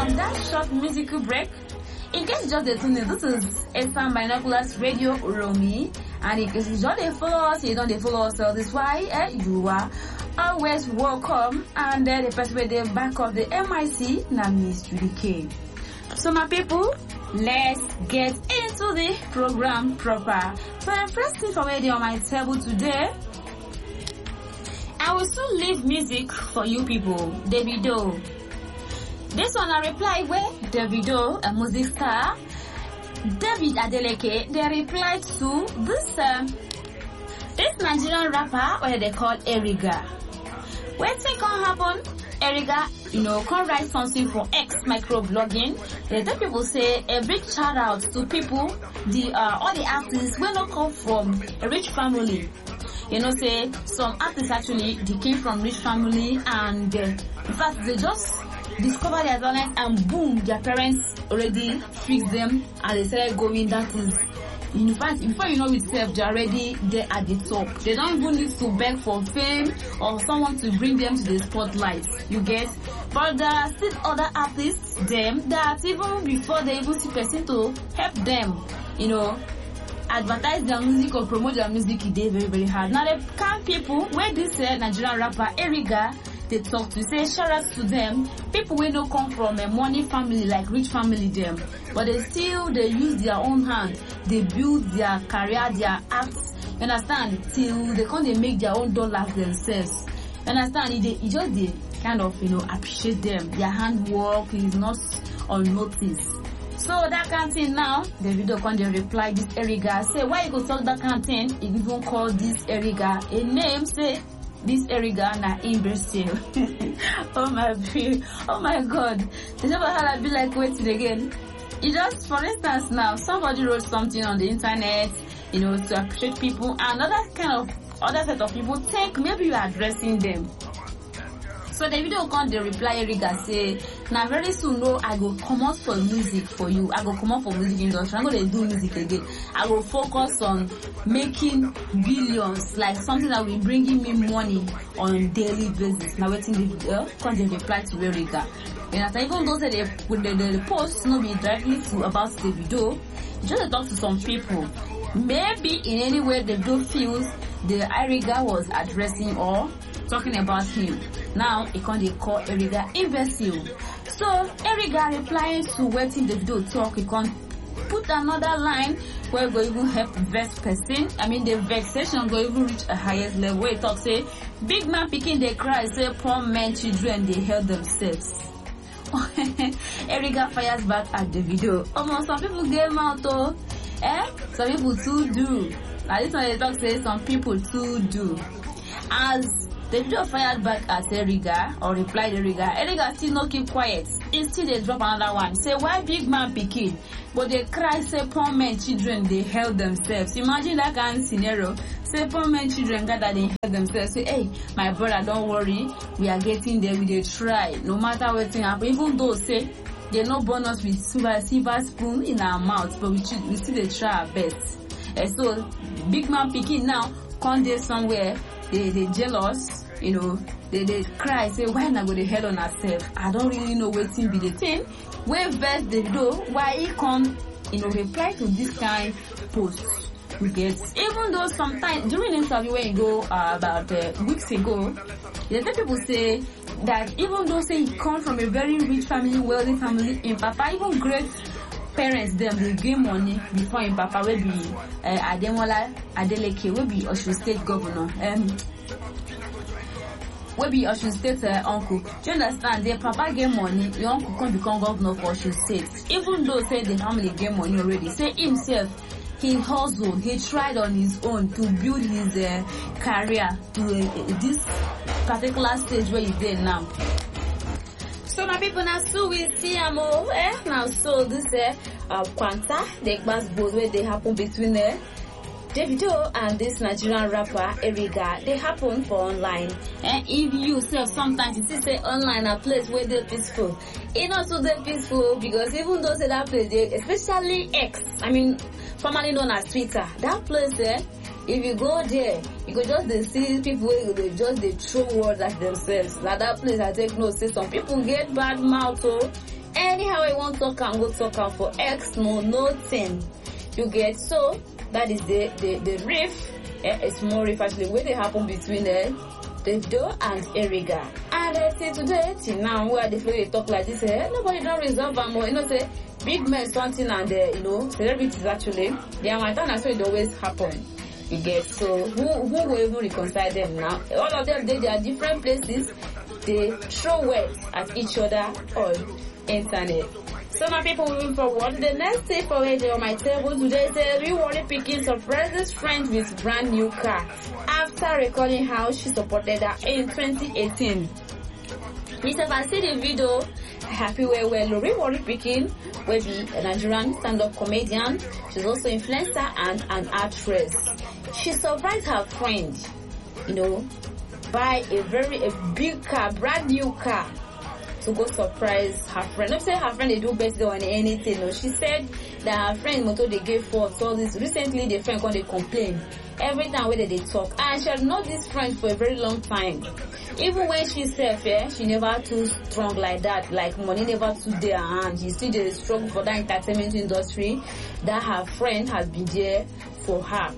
And that short musical break, in case you just tune in, this is Eastern Binoculars Radio Uromi. And in case you don't follow us, you don't follow us, so this why you are always welcome. And the person with the back of the MIC, na Miss Judy K. So my people, let's get into the program proper. So the first thing for me on my table today, I will soon leave music for you people. Davido. This one I reply where Davido, a music star, David Adeleke, they replied to this Nigerian rapper where they call Eriga. When things can happen, Eriga, can write something for X microblogging. The people say a big shout out to people, all the artists will not come from a rich family. Say some artists actually they came from rich family, and in fact they just discover their talent and boom, their parents already fixed them and they started going. That is, in fact, before you know itself, they're already there at the top. They don't even need to beg for fame or someone to bring them to the spotlight. You get? But there are still other artists, them, that even before they even see person to help them, advertise their music or promote their music, it is very, very hard. Now the kind people where this Nigerian rapper Eriga, they talk to, say shout out to them, people will not come from a money family like rich family them, but they use their own hands, they build their career, their acts, you understand, till they make their own dollars themselves. You understand? It just they kind of appreciate them. Their handwork is not unnoticed. So that kind of thing now, the video can reply this Eriga, say why you go talk that kind of thing, you even call this Eriga a name, say this Eriga na imbecile. Oh my god. They never had I be like waiting again. You just, for instance now, somebody wrote something on the internet, to appreciate people, and other set of people think maybe you are addressing them. So the video can reply Eriga say, now very soon I go come out for music for you. I go come out for music industry. I'm gonna do music again. I will focus on making billions, like something that will bringing me money on a daily basis. Now waiting the video can reply to Eriga. And even though the post not be directly to about the video, just talk to some people. Maybe in any way the video feels the Eriga was addressing or talking about him. Now he can't call Eriga imbecile. So Eriga replying to waiting the video talk, he can put another line where we even help vex person. I mean the vexation go even reach a highest level where he talk say big man picking they cry, say poor men children they held themselves. Eriga fires back at the video. Some people get out though. Some people too do. Now this one they talk say some people too do. As the video fired back at Eriga or replied Eriga still not keep quiet. Instead they drop another one. Say why big man picking? But they cry say poor men children they held themselves. Imagine that kind of scenario. Say poor men children gather they held themselves. Say hey my brother don't worry, we are getting there, we dey try. No matter what thing happen, even though say they no born us with silver spoon in our mouth, but we still dey try our best. So big man picking now come there somewhere. They jealous, they cry, say why not go to hell on ourselves? I don't really know what thing be the thing. Where verse they do, why he come, reply to this kind post. We get, even though sometimes during interview when you go about weeks ago, the people say that even though say he come from a very rich family, wealthy family, in Papa even great parents them they gain money before in Papa will be Ademola Adeleke will be Osun State governor. Will be Osun State uncle. Do you understand? Their Papa gain money, your uncle can become governor for Osun State. Even though say the family gain money already, say himself he hustled, he tried on his own to build his career to this particular stage where he's there now. So my people now so we see now so this Quanta the class both where they happen between Davido and this Nigerian rapper Eriga, they happen for online. And if you sometimes you see say online a place where they're peaceful. It's not so peaceful because even though say that place they, especially X, I mean formerly known as Twitter, that place there, if you go there, you could just see people they throw words at themselves. Like that place I take note say some people get bad mouth anyhow you want talk am, go talk am for X, no thing. You get, so that is the riff, a small riff actually wey dey happen between Davido and Eriga. And till today, till now, where the flow talk like this, nobody don't resolve am. You know, say big men something and celebrities actually, they are my turn, so it always happen. You get, so who will even reconcile them now? All of them, they are different places. They throw words at each other on internet. So my people, moving forward, the next takeaway on my table today is Warri Pikin surprises friends with brand new car after recalling how she supported her in 2018. If I see the video, happy where Warri Pikin will be a Nigerian stand-up comedian. She's also influencer and an actress. She surprised her friend, buy a big car, brand new car, to go surprise her friend. Not say her friend they do birthday or anything. No, she said that her friend motor they gave forth all this. Recently, the friend when they complain every time when they talk, and she had known this friend for a very long time. Even when she said, she never too strong like that. Like money never too there her hand. She still did struggle for that entertainment industry. That her friend has been there for her.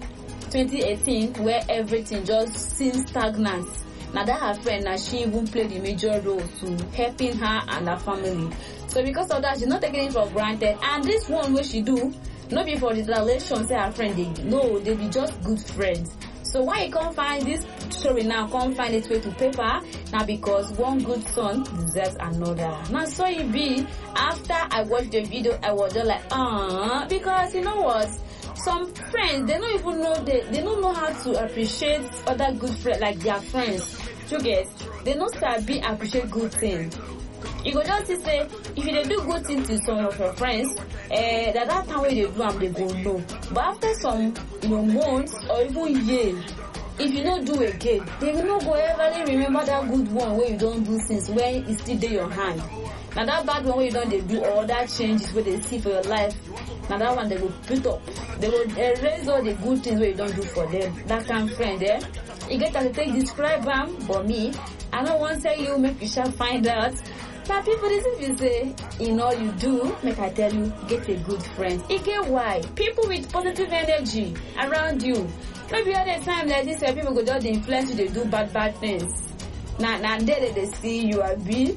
2018, where everything just seems stagnant. Now that her friend, now she even played a major role to helping her and her family. So because of that, she's not taking it for granted. And this one where she do, not before the relation say her friend, they be just good friends. So why you can't find this story now, can't find its way to paper? Now because one good son deserves another. Now so it be, after I watched the video, I was just like, because you know what? Some friends, they don't even know, they don't know how to appreciate other good friends, like their friends. You get, they don't start be appreciate good things. You go just say, if you do good things to some of your friends, that time when they do them, they go no. But after some, months or even years, if you don't do again, they will not go ever remember that good one where you don't do things when it's still in your hand. Now that bad one where you don't do all that changes where they see for your life, now that one they will put up. They will erase all the good things where you don't do for them. That kind of friend there. You get to take describe them, but me, I don't want to tell you, make you shall find out. But people, this is you say, in all you do, make I tell you, get a good friend. You get why? People with positive energy around you. Maybe at a time like this, where people go just influence you, they do bad things. Now there they see you are big.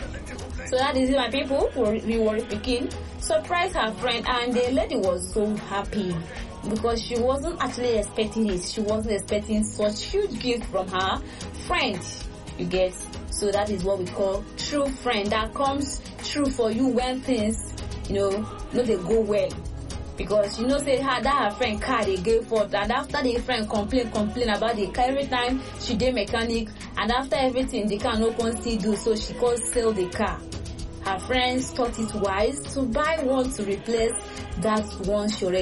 So that is it, my people. Warri Pikin surprised her friend, and the lady was so happy because she wasn't actually expecting it. She wasn't expecting such huge gift from her friend. You get, so that is what we call true friend that comes true for you when things, not they go well. Because say that her friend car they gave forth, and after the friend complain about the car every time she did mechanic, and after everything the car no one still do, so she could sell the car. Her friends thought it wise to buy one to replace that one she already